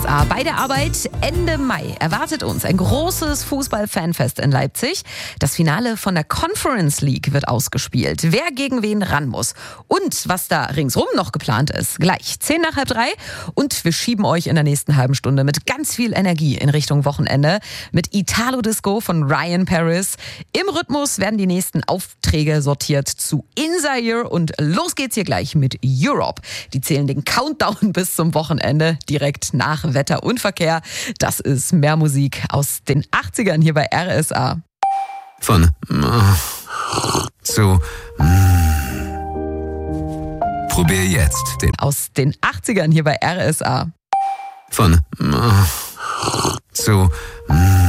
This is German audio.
RSA. Bei der Arbeit Ende Mai erwartet uns ein großes Fußball-Fanfest in Leipzig. Das Finale von der Conference League wird ausgespielt. Wer gegen wen ran muss und was da ringsrum noch geplant ist. Gleich 2:10 und wir schieben euch in der nächsten halben Stunde mit ganz viel Energie in Richtung Wochenende mit Italo Disco von Ryan Paris. Im Rhythmus werden die nächsten Aufträge sortiert zu Inzair und los geht's hier gleich mit Europe. Die zählen den Countdown bis zum Wochenende direkt nach Wetter und Verkehr. Das ist mehr Musik aus den 80ern hier bei RSA. Von zu probier jetzt den aus den 80ern hier bei RSA. Von zu